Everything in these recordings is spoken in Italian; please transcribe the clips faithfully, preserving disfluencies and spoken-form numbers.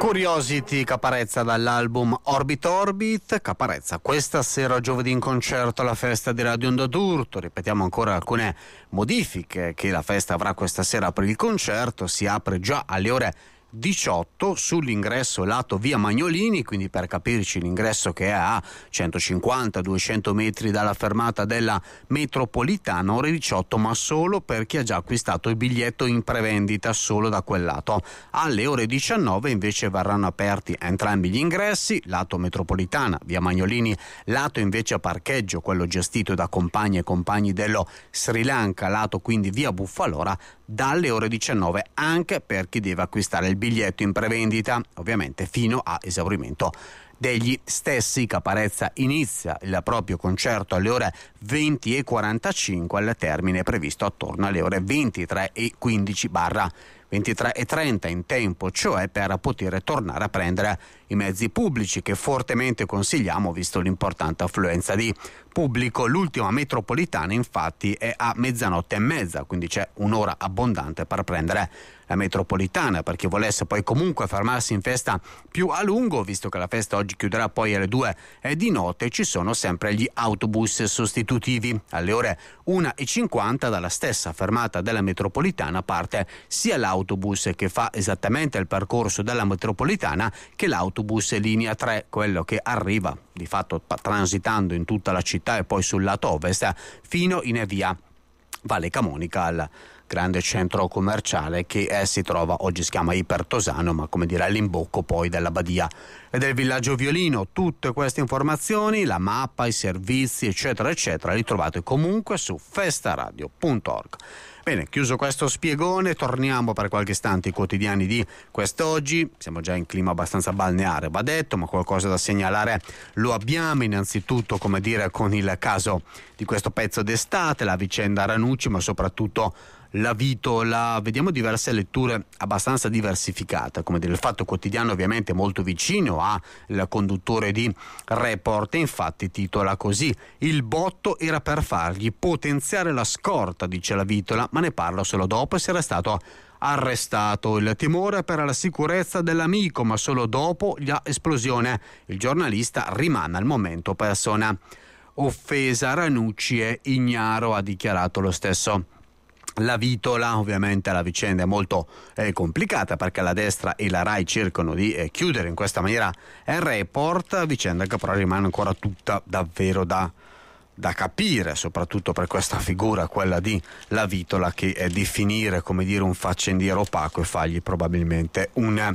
Curiosity, Caparezza dall'album Orbit Orbit. Caparezza questa sera giovedì in concerto alla festa di Radio Onda d'Urto. Ripetiamo ancora alcune modifiche che la festa avrà questa sera per il concerto. Si apre già alle ore diciotto sull'ingresso lato via Magnolini, quindi per capirci l'ingresso che è a centocinquanta duecento metri dalla fermata della metropolitana, ore diciotto, ma solo per chi ha già acquistato il biglietto in prevendita, solo da quel lato. Alle ore diciannove invece verranno aperti entrambi gli ingressi, lato metropolitana via Magnolini, lato invece a parcheggio, quello gestito da compagni e compagni dello Sri Lanka, lato quindi via Buffalora, dalle ore diciannove anche per chi deve acquistare il biglietto in prevendita, ovviamente fino a esaurimento degli stessi. Caparezza inizia il proprio concerto alle ore venti e quarantacinque, al termine previsto attorno alle ore ventitré e quindici barra ventitré e trenta in tempo, cioè per poter tornare a prendere i mezzi pubblici che fortemente consigliamo visto l'importante affluenza di pubblico. L'ultima metropolitana infatti è a mezzanotte e mezza, quindi c'è un'ora abbondante per prendere la metropolitana. Per chi volesse poi comunque fermarsi in festa più a lungo, visto che la festa oggi chiuderà poi alle due di notte, ci sono sempre gli autobus sostitutivi. Alle ore una e cinquanta dalla stessa fermata della metropolitana parte sia l'autobus che fa esattamente il percorso della metropolitana che l'autobus linea tre, quello che arriva di fatto transitando in tutta la città e poi sul lato ovest fino in via Valle Camonica, al grande centro commerciale che eh, si trova, oggi si chiama Ipertosano, ma come dire all'imbocco poi della Badia e del Villaggio Violino. Tutte queste informazioni, la mappa, i servizi eccetera eccetera, li trovate comunque su festaradio punto org. Bene, chiuso questo spiegone, torniamo per qualche istante ai quotidiani di quest'oggi. Siamo già in clima abbastanza balneare, va detto, ma qualcosa da segnalare lo abbiamo. Innanzitutto, come dire, con il caso di questo pezzo d'estate, la vicenda Ranucci, ma soprattutto la Vitola. Vediamo diverse letture abbastanza diversificate, come dire, il Fatto Quotidiano ovviamente molto vicino al conduttore di Report, e infatti titola così: il botto era per fargli potenziare la scorta, dice la Vitola, ma ne parla solo dopo essere stato arrestato. Il timore per la sicurezza dell'amico, ma solo dopo l'esplosione. Il giornalista rimane al momento persona offesa. Ranucci è ignaro, ha dichiarato lo stesso la Vitola. Ovviamente la vicenda è molto eh, complicata, perché la destra e la RAI cercano di eh, chiudere in questa maniera il Report, vicenda che però rimane ancora tutta davvero da, da capire, soprattutto per questa figura, quella di la Vitola, che è di finire come dire un faccendiero opaco e fargli probabilmente un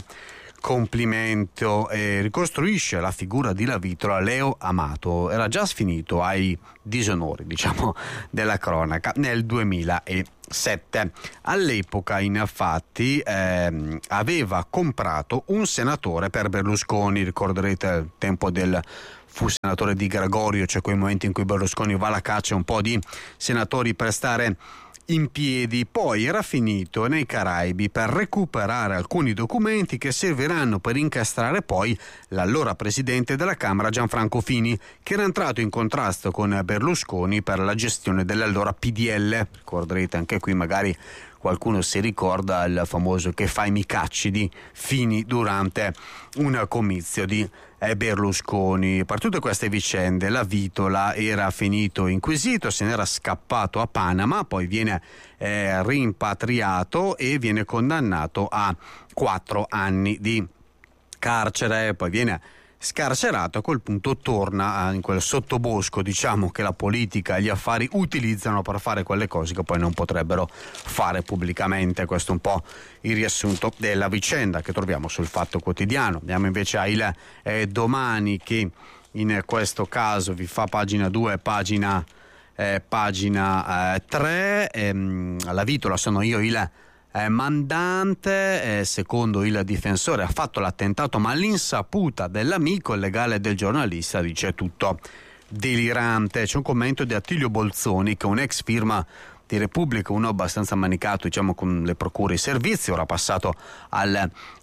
complimento. Eh, ricostruisce la figura di La Vitola Leo Amato, era già sfinito ai disonori, diciamo, della cronaca nel duemilasette. All'epoca infatti ehm, aveva comprato un senatore per Berlusconi, ricorderete il tempo del fu senatore di Gregorio, cioè quei momenti in cui Berlusconi va alla caccia un po' di senatori per stare in piedi. Poi era finito nei Caraibi per recuperare alcuni documenti che serviranno per incastrare poi l'allora presidente della Camera Gianfranco Fini, che era entrato in contrasto con Berlusconi per la gestione dell'allora P D L. Ricorderete anche qui, magari qualcuno si ricorda il famoso "che fai mi cacci" di Fini durante un comizio di Berlusconi. Per tutte queste vicende la Vitola era finito inquisito, se n'era scappato a Panama, poi viene eh, rimpatriato e viene condannato a quattro anni di carcere, poi viene scarcerato. A quel punto torna in quel sottobosco, diciamo, che la politica e gli affari utilizzano per fare quelle cose che poi non potrebbero fare pubblicamente. Questo è un po' il riassunto della vicenda che troviamo sul Fatto Quotidiano. Andiamo invece a Il eh, Domani, che in questo caso vi fa pagina due, pagina eh, pagina eh, tre. Ehm, la Vitola sono io il Eh, mandante, eh, secondo il difensore ha fatto l'attentato ma all'insaputa dell'amico. Il legale del giornalista dice tutto delirante. C'è un commento di Attilio Bolzoni, che è un ex firma di Repubblica, uno abbastanza manicato, diciamo, con le procure e i servizi, ora passato al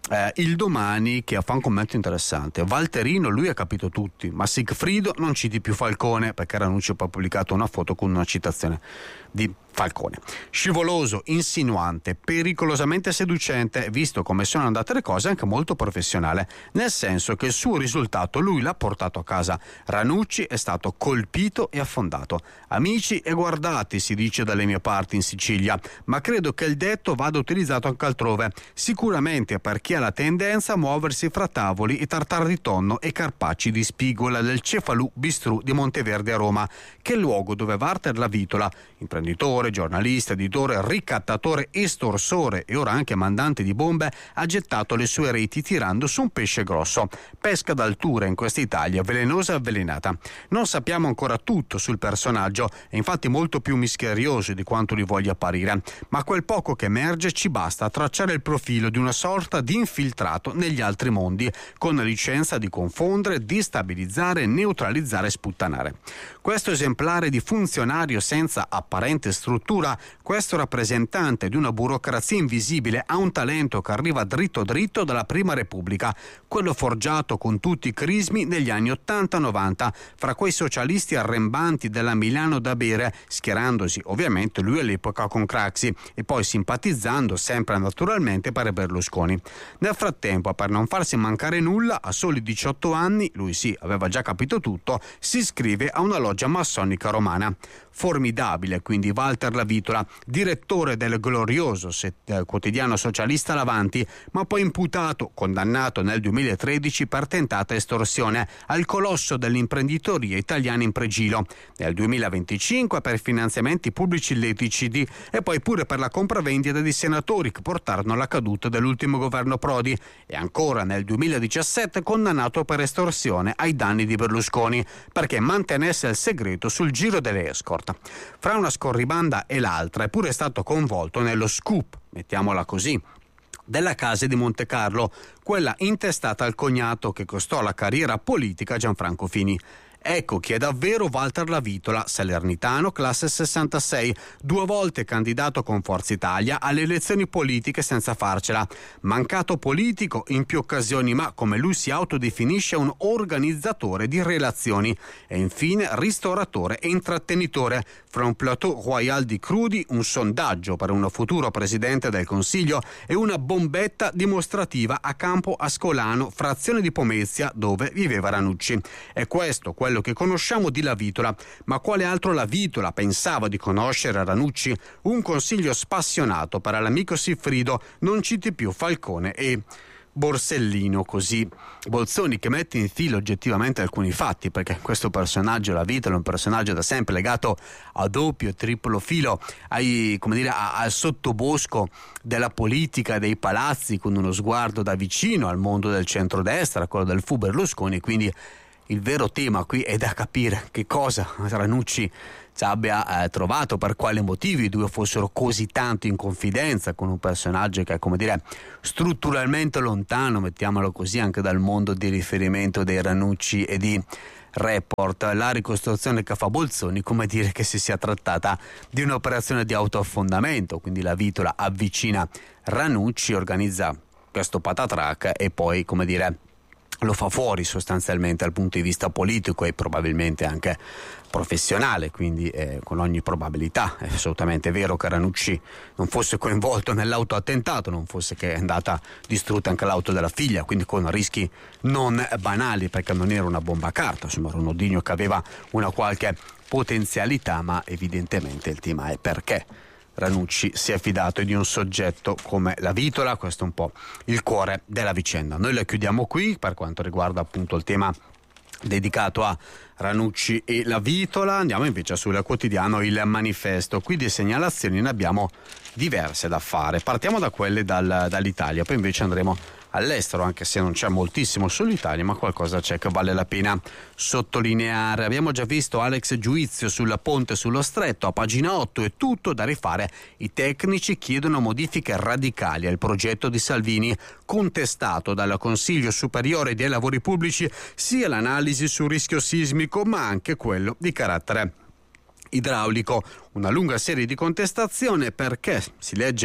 Eh, il Domani che fa un commento interessante. Valterino, lui ha capito tutti, ma Sigfrido non citi più Falcone, perché Ranucci ha pubblicato una foto con una citazione di Falcone. Scivoloso, insinuante, pericolosamente seducente, visto come sono andate le cose, anche molto professionale, nel senso che il suo risultato lui l'ha portato a casa. Ranucci è stato colpito e affondato. Amici e guardati, si dice dalle mie parti in Sicilia, ma credo che il detto vada utilizzato anche altrove, sicuramente per chi ha la tendenza a muoversi fra tavoli e tartar di tonno e carpacci di spigola del Cefalù Bistrù di Monteverde a Roma, che è il luogo dove Walter Lavitola, imprenditore, giornalista, editore, ricattatore, estorsore e ora anche mandante di bombe, ha gettato le sue reti tirando su un pesce grosso. Pesca d'altura in questa Italia velenosa e avvelenata. Non sappiamo ancora tutto sul personaggio, è infatti molto più misterioso di quanto li voglia apparire, ma quel poco che emerge ci basta a tracciare il profilo di una sorta di infiltrato negli altri mondi, con la licenza di confondere, destabilizzare, neutralizzare e sputtanare. Questo esemplare di funzionario senza apparente struttura, questo rappresentante di una burocrazia invisibile, ha un talento che arriva dritto dritto dalla Prima Repubblica, quello forgiato con tutti i crismi negli anni ottanta novanta, fra quei socialisti arrembanti della Milano da bere, schierandosi ovviamente lui all'epoca con Craxi e poi simpatizzando sempre naturalmente per Berlusconi. Nel frattempo, per non farsi mancare nulla, a soli diciotto anni, lui sì, aveva già capito tutto, si iscrive a una loggia massonica romana. Formidabile quindi Walter Lavitola, direttore del glorioso set, eh, quotidiano socialista L'Avanti, ma poi imputato, condannato nel duemilatredici per tentata estorsione al colosso dell'imprenditoria italiana in pregilo, nel duemilaventicinque per finanziamenti pubblici illeciti e poi pure per la compravendita di senatori che portarono alla caduta dell'ultimo governo Prodi, e ancora nel duemiladiciassette condannato per estorsione ai danni di Berlusconi perché mantenesse il segreto sul giro delle escort. Fra una scorribanda e l'altra è pure stato coinvolto nello scoop, mettiamola così, della casa di Monte Carlo, quella intestata al cognato che costò la carriera politica a Gianfranco Fini. Ecco chi è davvero Walter Lavitola, salernitano, classe sessantasei, due volte candidato con Forza Italia alle elezioni politiche senza farcela. Mancato politico in più occasioni, ma come lui si autodefinisce un organizzatore di relazioni. E infine ristoratore e intrattenitore. Fra un plateau royal di crudi, un sondaggio per un futuro presidente del Consiglio e una bombetta dimostrativa a Campo Ascolano, frazione di Pomezia, dove viveva Ranucci. E questo quello che conosciamo di Lavitola, ma quale altro Lavitola pensava di conoscere Ranucci? Un consiglio spassionato per l'amico Sigfrido, non citi più Falcone e Borsellino, così Bolzoni, che mette in fila oggettivamente alcuni fatti, perché questo personaggio, Lavitola, è un personaggio da sempre legato a doppio e triplo filo, ai, come dire, a, al sottobosco della politica, dei palazzi, con uno sguardo da vicino al mondo del centrodestra, quello del fu Berlusconi. Quindi il vero tema qui è da capire che cosa Ranucci ci abbia eh, trovato, per quale motivi i due fossero così tanto in confidenza con un personaggio che è, come dire, strutturalmente lontano, mettiamolo così, anche dal mondo di riferimento dei Ranucci e di Report. La ricostruzione che fa Bolzoni, come dire che si sia trattata di un'operazione di autoaffondamento, quindi Lavitola avvicina Ranucci, organizza questo patatrac e poi, come dire, lo fa fuori sostanzialmente dal punto di vista politico e probabilmente anche professionale, quindi eh, con ogni probabilità è assolutamente vero che Ranucci non fosse coinvolto nell'autoattentato, non fosse che è andata distrutta anche l'auto della figlia, quindi con rischi non banali, perché non era una bomba a carta, insomma era un ordigno che aveva una qualche potenzialità, ma evidentemente il tema è perché Ranucci si è fidato di un soggetto come Lavitola. Questo è un po' il cuore della vicenda. Noi la chiudiamo qui per quanto riguarda appunto il tema dedicato a Ranucci e Lavitola. Andiamo invece sul quotidiano Il Manifesto. Qui di segnalazioni ne abbiamo diverse da fare. Partiamo da quelle dal, dall'Italia, poi invece andremo all'estero, anche se non c'è moltissimo sull'Italia, ma qualcosa c'è che vale la pena sottolineare. Abbiamo già visto Alex Giuizio sul ponte sullo Stretto, a pagina otto è tutto da rifare. I tecnici chiedono modifiche radicali al progetto di Salvini, contestato dal Consiglio Superiore dei Lavori Pubblici sia l'analisi sul rischio sismico ma anche quello di carattere idraulico. Una lunga serie di contestazioni perché, si legge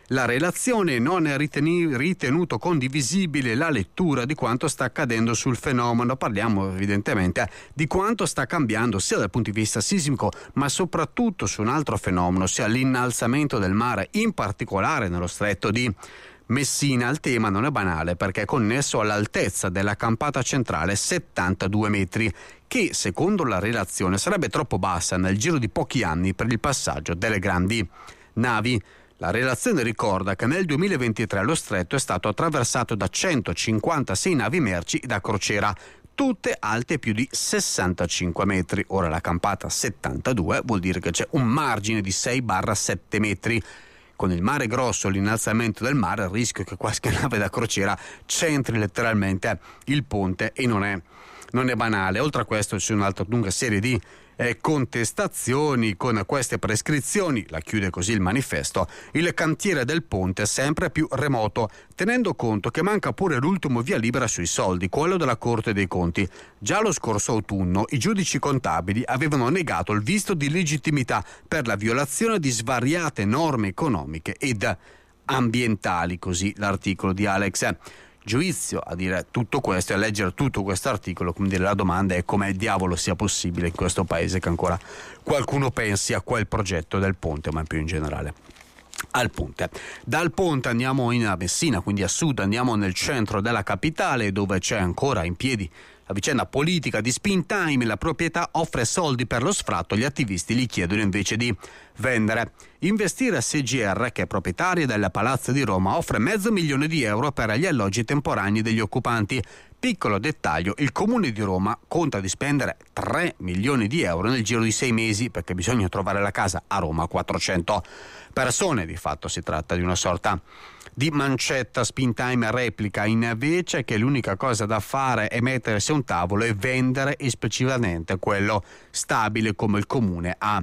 la relazione, non è riteni- ritenuto condivisibile la lettura di quanto sta accadendo sul fenomeno. Parliamo evidentemente di quanto sta cambiando sia dal punto di vista sismico, ma soprattutto su un altro fenomeno, sia l'innalzamento del mare, in particolare nello stretto di Messina. Il tema non è banale perché è connesso all'altezza della campata centrale, settantadue metri, che secondo la relazione sarebbe troppo bassa nel giro di pochi anni per il passaggio delle grandi navi. La relazione ricorda che nel duemilaventitré lo stretto è stato attraversato da centocinquantasei navi merci da crociera, tutte alte più di sessantacinque metri. Ora la campata settantadue vuol dire che c'è un margine di sei sette metri. Con il mare grosso, l'innalzamento del mare, il rischio che qualche nave da crociera centri letteralmente il ponte, e non è, non è banale. Oltre a questo c'è un'altra lunga serie di eh, contestazioni con queste prescrizioni. La chiude così il manifesto: il cantiere del ponte è sempre più remoto, tenendo conto che manca pure l'ultimo via libera sui soldi, quello della Corte dei Conti. Già lo scorso autunno i giudici contabili avevano negato il visto di legittimità per la violazione di svariate norme economiche ed ambientali, così l'articolo di Alex Giudizio. A dire tutto questo e a leggere tutto questo articolo, come dire, la domanda è come diavolo sia possibile in questo paese che ancora qualcuno pensi a quel progetto del ponte, ma più in generale al ponte. Dal ponte andiamo in Messina, quindi a sud, andiamo nel centro della capitale, dove c'è ancora in piedi la vicenda politica di Spintime. La proprietà offre soldi per lo sfratto, gli attivisti gli chiedono invece di vendere. Investire S G R, che è proprietaria del Palazzo di Roma, offre mezzo milione di euro per gli alloggi temporanei degli occupanti. Piccolo dettaglio: il Comune di Roma conta di spendere tre milioni di euro nel giro di sei mesi, perché bisogna trovare la casa a Roma a quattrocento persone. Di fatto si tratta di una sorta di mancetta. Spintime replica invece che l'unica cosa da fare è mettersi a un tavolo e vendere esclusivamente quello stabile, come il Comune ha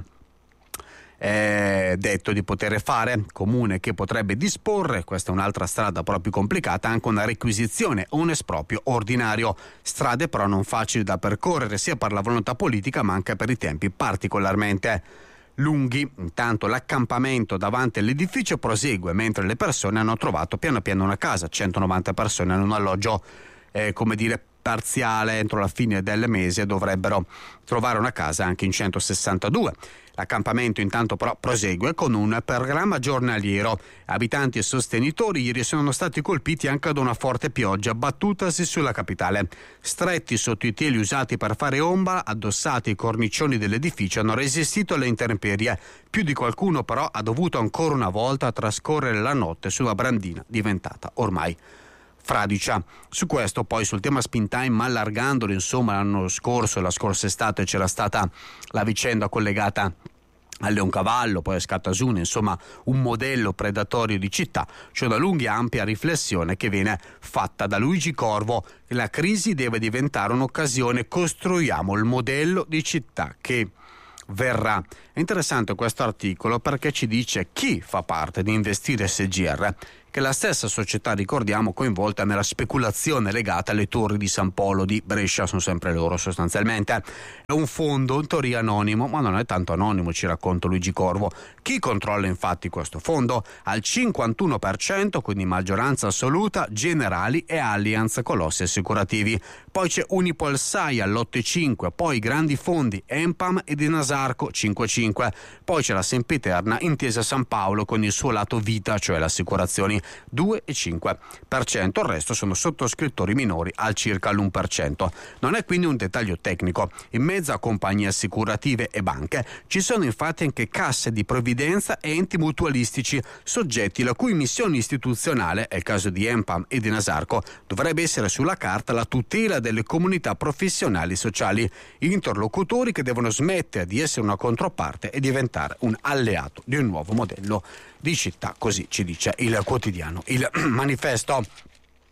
Eh, detto di poter fare. Comune che potrebbe disporre, questa è un'altra strada però più complicata, anche una requisizione o un esproprio ordinario. Strade però non facili da percorrere sia per la volontà politica ma anche per i tempi particolarmente lunghi. Intanto l'accampamento davanti all'edificio prosegue, mentre le persone hanno trovato piano piano una casa. centonovanta persone hanno un alloggio eh, come dire parziale. Entro la fine del mese dovrebbero trovare una casa anche in centosessantadue. L'accampamento intanto però prosegue con un programma giornaliero. Abitanti e sostenitori ieri sono stati colpiti anche da una forte pioggia battutasi sulla capitale. Stretti sotto i teli usati per fare ombra, addossati ai cornicioni dell'edificio, hanno resistito alle intemperie. Più di qualcuno però ha dovuto ancora una volta trascorrere la notte sulla brandina diventata ormai fradicia. Su questo poi, sul tema Spintime, ma allargandolo, insomma, l'anno scorso, la scorsa estate c'era stata la vicenda collegata al Leoncavallo, poi a Scattasuna, insomma un modello predatorio di città. C'è una lunga e ampia riflessione che viene fatta da Luigi Corvo: la crisi deve diventare un'occasione, costruiamo il modello di città che verrà. È interessante questo articolo perché ci dice chi fa parte di Investire S G R, che è la stessa società, ricordiamo, coinvolta nella speculazione legata alle torri di San Polo di Brescia. Sono sempre loro sostanzialmente. È un fondo in teoria anonimo, ma non è tanto anonimo, ci racconta Luigi Corvo. Chi controlla infatti questo fondo? Al cinquantuno per cento, quindi maggioranza assoluta, Generali e Allianz, colossi assicurativi. Poi c'è Unipol sei all'otto virgola cinque, poi grandi fondi Empam e di Nasarco cinque virgola cinque. Poi c'è la Sempiterna Intesa San Paolo con il suo lato vita, cioè le assicurazioni, due virgola cinque per cento. Il resto sono sottoscrittori minori al circa l'uno per cento. Non è quindi un dettaglio tecnico. In mezzo a compagnie assicurative e banche ci sono infatti anche casse di previdenza e enti mutualistici, soggetti la cui missione istituzionale, è il caso di Empam e di Nasarco, dovrebbe essere sulla carta la tutela delle comunità professionali e sociali, interlocutori che devono smettere di essere una controparte e diventare un alleato di un nuovo modello di città. Così ci dice il quotidiano Il Manifesto.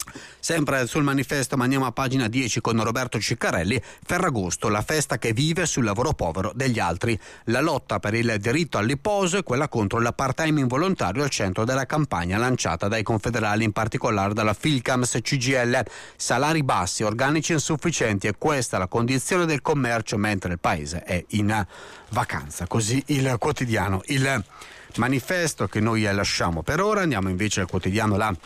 Sempre sul manifesto, ma andiamo a pagina dieci con Roberto Ciccarelli. Ferragosto, la festa che vive sul lavoro povero degli altri. La lotta per il diritto all'ipose, quella contro il part-time involontario al centro della campagna lanciata dai confederali, in particolare dalla Filcams C G I L. Salari bassi, organici insufficienti, e questa è la condizione del commercio mentre il paese è in vacanza. Così il quotidiano, il manifesto che noi lasciamo per ora. Andiamo invece al quotidiano La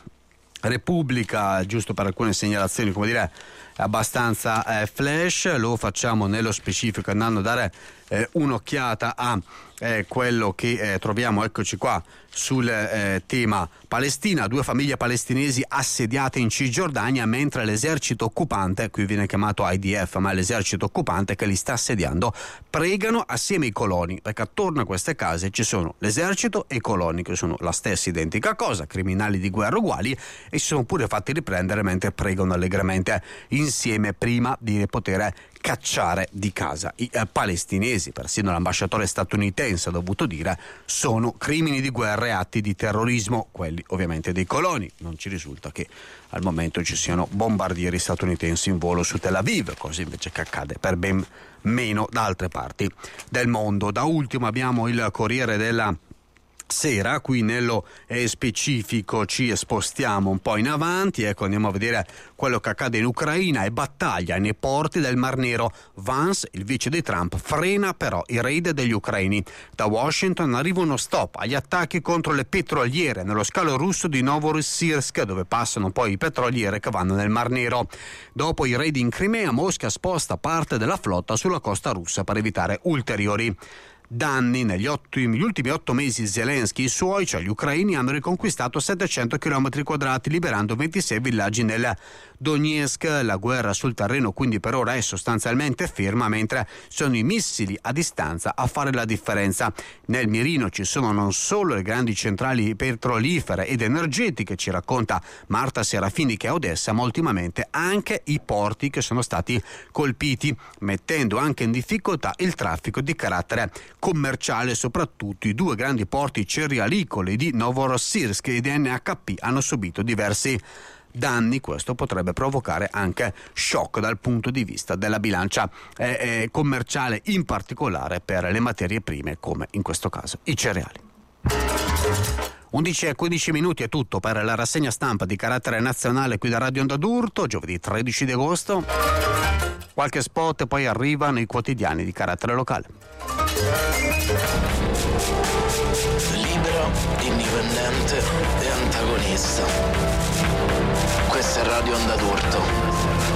Repubblica, giusto per alcune segnalazioni, come dire, abbastanza eh, flash. Lo facciamo nello specifico andando a dare eh, un'occhiata a eh, quello che eh, troviamo, eccoci qua, sul eh, tema Palestina. Due famiglie palestinesi assediate in Cisgiordania, mentre l'esercito occupante, qui viene chiamato I D F, ma è l'esercito occupante che li sta assediando, pregano assieme i coloni, perché attorno a queste case ci sono l'esercito e i coloni, che sono la stessa identica cosa, criminali di guerra uguali, e si sono pure fatti riprendere mentre pregano allegramente insieme prima di poter cacciare di casa i eh, palestinesi. Persino l'ambasciatore statunitense ha dovuto dire sono crimini di guerra e atti di terrorismo, quelli ovviamente dei coloni. Non ci risulta che al momento ci siano bombardieri statunitensi in volo su Tel Aviv, cosa invece che accade per ben meno da altre parti del mondo. Da ultimo abbiamo il Corriere della Sera. Qui nello eh, specifico ci spostiamo un po' in avanti, ecco, andiamo a vedere quello che accade in Ucraina e battaglia nei porti del Mar Nero. Vance, il vice di Trump, frena però i raid degli ucraini. Da Washington arriva uno stop agli attacchi contro le petroliere nello scalo russo di Novorossiysk, dove passano poi i petroliere che vanno nel Mar Nero. Dopo i raid in Crimea, Mosca sposta parte della flotta sulla costa russa per evitare ulteriori danni. Negli ottimi, gli ultimi otto mesi Zelensky e i suoi, cioè gli ucraini, hanno riconquistato settecento chilometri quadrati, liberando ventisei villaggi nel Donetsk. La guerra sul terreno quindi per ora è sostanzialmente ferma, mentre sono i missili a distanza a fare la differenza. Nel mirino ci sono non solo le grandi centrali petrolifere ed energetiche, ci racconta Marta Serafini, che a Odessa, ma ultimamente anche i porti che sono stati colpiti, mettendo anche in difficoltà il traffico di carattere commerciale. Soprattutto i due grandi porti cerealicoli di Novorossiysk ed N H P hanno subito diversi danni. Questo potrebbe provocare anche shock dal punto di vista della bilancia eh, eh, commerciale, in particolare per le materie prime, come in questo caso i cereali. undici e quindici minuti è tutto per la rassegna stampa di carattere nazionale qui da Radio Onda d'Urto, giovedì tredici di agosto. Qualche spot e poi arrivano i quotidiani di carattere locale. Libero, indipendente e antagonista. Questa è Radio Onda d'Urto.